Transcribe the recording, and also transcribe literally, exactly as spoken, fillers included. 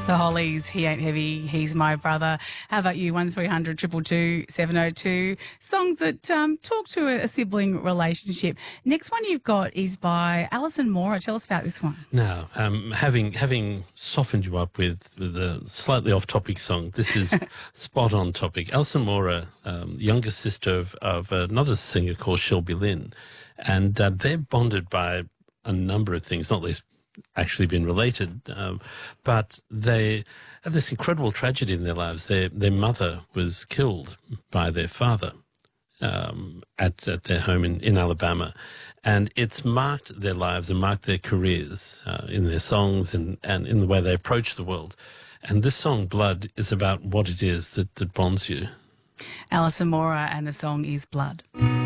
The Hollies, He Ain't Heavy, He's My Brother. How about you? one three hundred two two two seven oh two. Songs that um, talk to a, a sibling relationship. Next one you've got is by Alison Mora. Tell us about this one. Now, um, having having softened you up with, with a slightly off-topic song, this is spot on topic. Alison Mora, um, youngest sister of, of another singer called Shelby Lynn, and uh, they're bonded by a number of things, not least actually been related, um, but they have this incredible tragedy in their lives. Their their mother was killed by their father um, at, at their home in, in Alabama, and it's marked their lives and marked their careers uh, in their songs and, and in the way they approach the world. And this song, Blood, is about what it is that, that bonds you. Alison Mora, and the song is Blood.